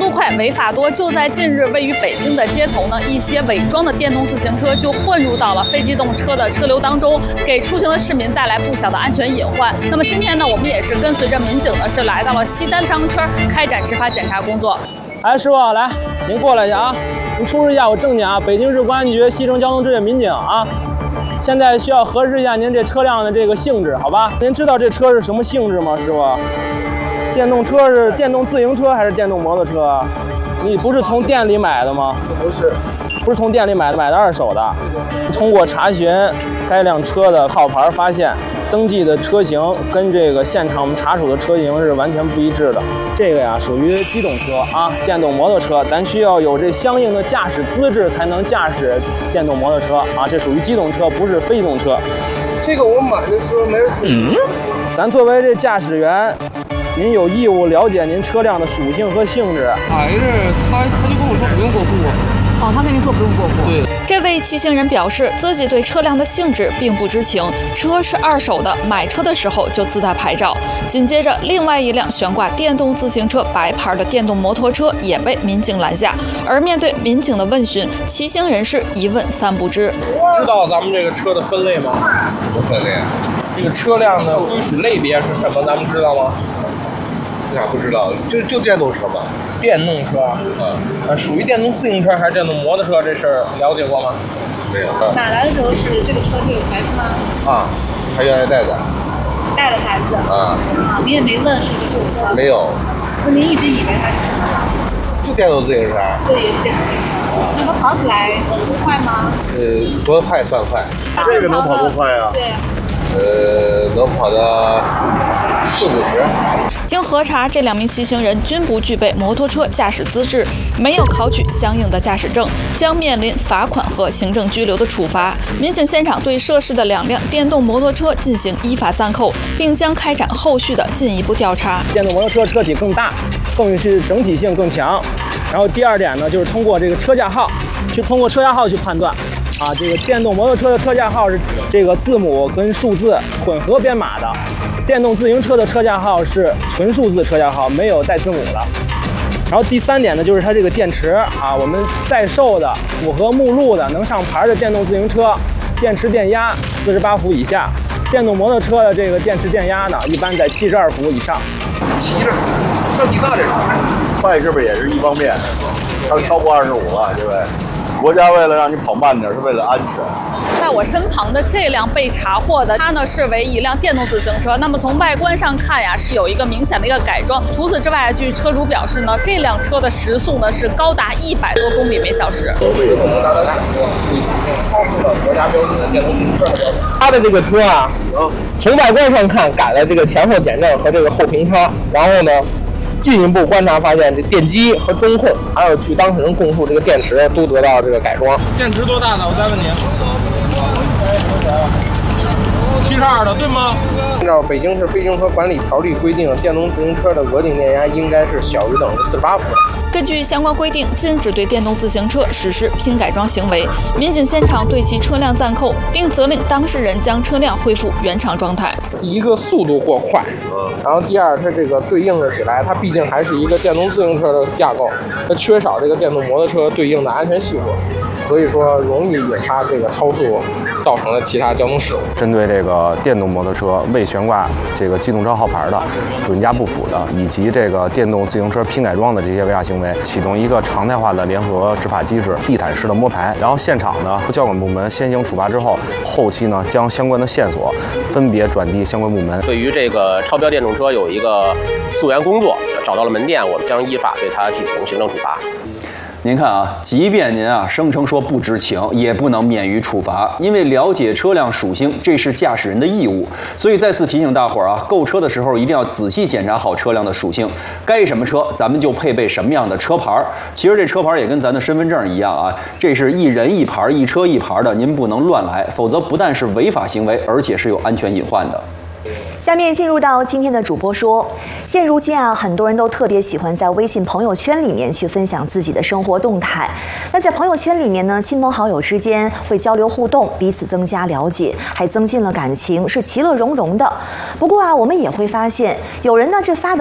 度快，违法多。就在近日，位于北京的街头呢，一些伪装的电动自行车就混入到了非机动车的车流当中，给出行的市民带来不小的安全隐患。那么今天呢，我们也是跟随着民警呢，是来到了西单商圈，开展执法检查工作。 哎，师傅，来，您过来一下啊，您出示一下我证件啊，北京市公安局西城交通支队民警啊。现在需要核实一下您这车辆的这个性质，好吧？您知道这车是什么性质吗，师傅？电动车是电动自行车还是电动摩托车？你不是从店里买的吗？ 不是从店里买的，买的二手的。通过查询该辆车的号牌，发现登记的车型跟这个现场我们查处的车型是完全不一致的。这个呀属于机动车啊，电动摩托车，咱需要有这相应的驾驶资质才能驾驶电动摩托车啊，这属于机动车，不是非机动车。 这个我买的时候没人听。 咱作为这驾驶员，您有义务了解您车辆的属性和性质。 还是他就跟我说不用过户啊。 哦，他跟您说不用过户。 对。 这位骑行人表示，自己对车辆的性质并不知情，车是二手的，买车的时候就自带牌照。紧接着，另外一辆悬挂电动自行车白牌的电动摩托车也被民警拦下。而面对民警的问询，骑行人士一问三不知。 知道咱们这个车的分类吗？什么分类？这个车辆的归属类别是什么？咱们知道吗？ 那不知道，就电动车嘛。 电动车，属于电动自行车还是电动摩托车？这事儿了解过吗？ 没有。 买来的时候是这个车是有牌子吗？ 啊，还原来带的。 带了牌子。啊，您也没问是不是旧车？ 没有。 那您一直以为它是什么？ 就电动自行车。 这也是电动自行车。那么跑起来不快吗？ 多快算快。这个能跑多快啊？ 对。 能跑到40-50。 经核查，这2名骑行人均不具备摩托车驾驶资质，没有考取相应的驾驶证，将面临罚款和行政拘留的处罚。民警现场对涉事的2辆电动摩托车进行依法暂扣，并将开展后续的进一步调查。 电动摩托车车体更大，更是整体性更强。然后第二点呢，就是通过这个车架号，通过车架号去判断。啊，这个电动摩托车的车架号是这个字母跟数字混合编码的，电动自行车的车架号是纯数字车架号，没有带字母的。然后第3点呢，就是它这个电池啊，我们在售的符合目录的能上牌的电动自行车，电池电压48伏以下；电动摩托车的这个电池电压呢，一般在72伏以上。 骑着声音大点骑着，快是不是也是一方面？它超过25了，对不对？国家为了让你跑慢点，是为了安全。 在我身旁的这辆被查获的，它呢是为一辆电动自行车。那么从外观上看呀，是有一个明显的一个改装。除此之外，据车主表示呢，这辆车的时速呢是高达100多公里每小时。 它的这个车啊，从外观上看改了这个前后减震和这个后平叉，然后呢，进一步观察发现，这电机和中控，还有据当事人供述，这个电池都得到这个改装。 电池多大呢？我再问你。72的，对吗？按照北京市非机动车管理条例规定，电动自行车的额定电压应该是小于等于48伏。 根据相关规定，禁止对电动自行车实施拼改装行为。民警现场对其车辆暂扣，并责令当事人将车辆恢复原厂状态。 第一个速度过快，然后第二，它这个对应着起来，它毕竟还是一个电动自行车的架构，它缺少这个电动摩托车对应的安全系数，所以说容易引发这个超速，造成了其他交通事故。 针对这个电动摩托车未悬挂这个机动车号牌的、准驾不符的，以及这个电动自行车拼改装的这些违法行为，启动一个常态化的联合执法机制，地毯式的摸排。然后现场呢，交管部门先行处罚之后，后期呢将相关的线索分别转递相关部门。 对于这个超标电动车有一个溯源工作，找到了门店，我们将依法对它进行行政处罚。 您看啊，即便您声称说不知情，也不能免于处罚，因为了解车辆属性，这是驾驶人的义务。所以再次提醒大伙儿啊，购车的时候一定要仔细检查好车辆的属性，该什么车咱们就配备什么样的车牌。其实这车牌也跟咱的身份证一样啊，这是一人一牌、一车一牌的，您不能乱来，否则不但是违法行为，而且是有安全隐患的。 下面进入到今天的主播说，现如今很多人都特别喜欢在微信朋友圈里面去分享自己的生活动态。那在朋友圈里面呢，亲朋好友之间会交流互动，彼此增加了解，还增进了感情，是其乐融融的。不过我们也会发现，有人呢这发的